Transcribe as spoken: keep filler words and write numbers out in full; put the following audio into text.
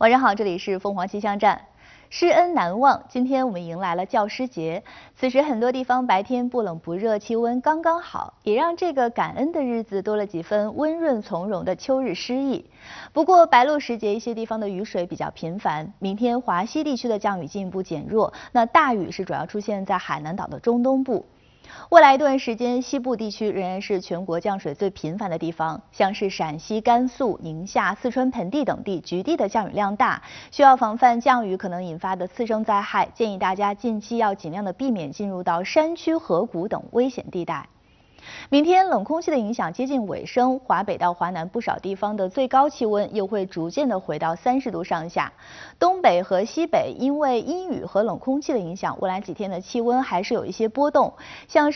晚上好，这里是凤凰气象站。施恩难忘，今天我们迎来了教师节。此时很多地方白天不冷不热，气温刚刚好，也让这个感恩的日子多了几分温润从容的秋日诗意。不过白露时节，一些地方的雨水比较频繁。明天华西地区的降雨进一步减弱，那大雨是主要出现在海南岛的中东部。未来一段时间，西部地区仍然是全国降水最频繁的地方，像是陕西、甘肃、宁夏、四川盆地等地，局地的降雨量大，需要防范降雨可能引发的次生灾害。建议大家近期要尽量的避免进入到山区、河谷等危险地带。明天冷空气的影响接近尾声，华北到华南不少地方的最高气温又会逐渐的回到三十度上下。东北和西北因为阴雨和冷空气的影响，未来几天的气温还是有一些波动，像是